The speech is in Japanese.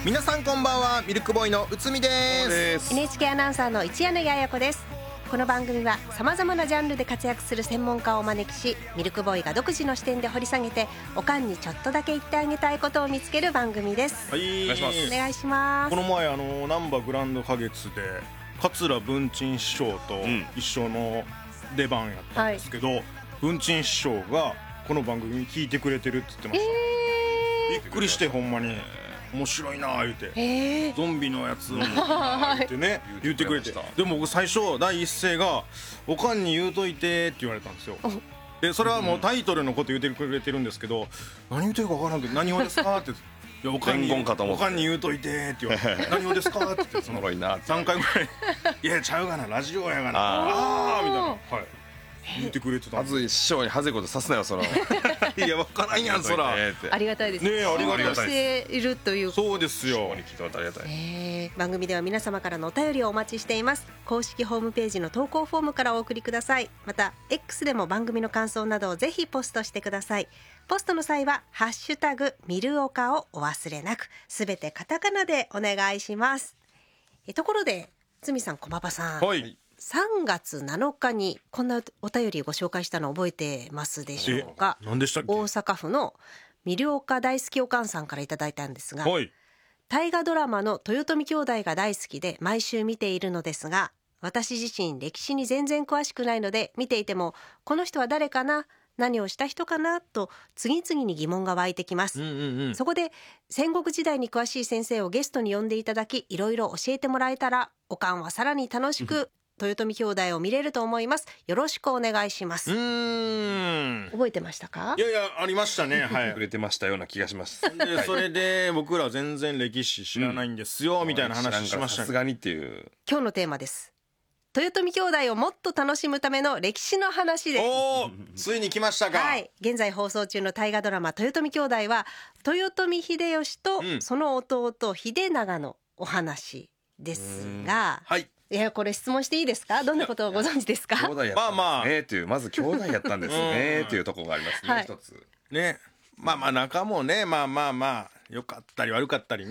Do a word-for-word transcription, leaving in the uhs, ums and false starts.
皆さんこんばんは、ミルクボーイの内海です。 エヌエイチケー アナウンサーの一柳彩子です。この番組はさまざまなジャンルで活躍する専門家をお招きし、ミルクボーイが独自の視点で掘り下げて、おかんにちょっとだけ言ってあげたいことを見つける番組です。 はい、お願いします。 お願いします。 この前あのナンバグランド花月で桂文珍師匠と一緒の出番やったんですけど、うんはい、文珍師匠がこの番組聞いてくれてるって言ってました、えー、びっくりして、ほんまに面白いな言うて、えー、ゾンビのやつを言ってね言ってくれて、でも僕最初第一声がおかんに言うといてって言われたんですよ。でそれはもうタイトルのこと言ってくれてるんですけど、何言ってるか分からんけど何をですかっていやおかんにおかんに言うといてって言われて何をですかって言ってそのさんかいぐらいいやちゃうがなラジオやがなああみたいな、はい言ってくれてた。 まず師匠にはぜことさすなよそらいや分からんやんそら。 ありがたいですねえ、ありがたいしているという。 そうですよ。 聞いてもらってありがたい、 えー、番組では皆様からのお便りをお待ちしています。公式ホームページの投稿フォームからお送りください。また X でも番組の感想などをぜひポストしてください。ポストの際はハッシュタグミルオカをお忘れなく、すべてカタカナでお願いします。えところで堤さん、駒場さん、 はい、 さんがつなのかにこんなお便りご紹介したの覚えてますでしょうか。 何でしたっけ。 大阪府のミルオカ大好きおかんさんからいただいたんですが、 はい、 大河ドラマの豊臣兄弟が大好きで毎週見ているのですが、私自身歴史に全然詳しくないので、見ていてもこの人は誰かな、何をした人かなと次々に疑問が湧いてきます、 うんうんうん、 そこで戦国時代に詳しい先生をゲストに呼んでいただき、いろいろ教えてもらえたらおかんはさらに楽しく豊臣兄弟を見れると思います。よろしくお願いします。 うーん、 覚えてましたか。 いやいやありましたね、はいくれてましたような気がしますでそれで僕ら全然歴史知らないんですよ、うん、みたいな話しましたね。 さすがにっていう。 今日のテーマです。豊臣兄弟をもっと楽しむための歴史の話です。 おー、ついに来ましたか。 はい、現在放送中の大河ドラマ豊臣兄弟は豊臣秀吉とその弟秀長のお話ですが、 はい、 いやこれ質問していいですか。どんなことをご存知ですか。 兄弟やったんですね、まあまあという、まず兄弟やったんですねというところがありますね、はい、一つね。まあまあ仲もねまあまあまあ良かったり悪かったりね。